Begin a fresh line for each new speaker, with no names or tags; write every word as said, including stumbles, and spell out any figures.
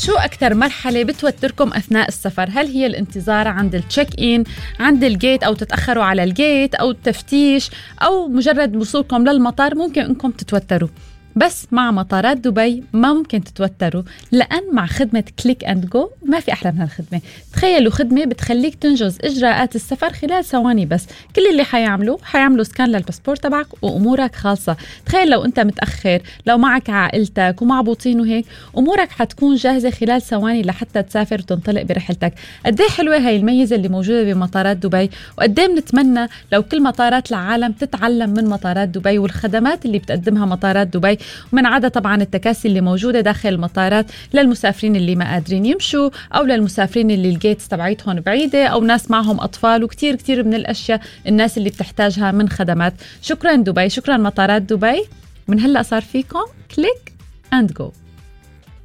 شو أكتر مرحلة بتوتركم أثناء السفر؟ هل هي الانتظار عند التشيك إن عند الجيت، أو تتأخروا على الجيت، أو التفتيش، أو مجرد وصولكم للمطار ممكن أنكم تتوتروا؟ بس مع مطارات دبي ما ممكن تتوتروا، لأن مع خدمة كليك أند جو ما في أحلى من هالخدمة. تخيلوا خدمة بتخليك تنجز إجراءات السفر خلال ثواني بس. كل اللي حيعملوا حيعملوا سكان للباسبور تبعك وأمورك خالصة. تخيل لو أنت متأخر، لو معك عائلتك ومعبوطين وهيك، أمورك حتكون جاهزة خلال ثواني لحتى تسافر وتنطلق برحلتك. قديه حلوة هاي الميزة اللي موجودة بمطارات دبي، وقديه بنتمنى لو كل مطارات العالم تتعلم من مطارات دبي والخدمات اللي بتقدمها مطارات دبي، ومن عدا طبعا التكاسي اللي موجودة داخل المطارات للمسافرين اللي ما قادرين يمشوا، أو للمسافرين اللي الجيتس تبعيتهم بعيدة، أو ناس معهم أطفال، وكتير كتير من الأشياء الناس اللي بتحتاجها من خدمات. شكرا دبي، شكرا مطارات دبي. من هلأ صار فيكم كليك أند جو.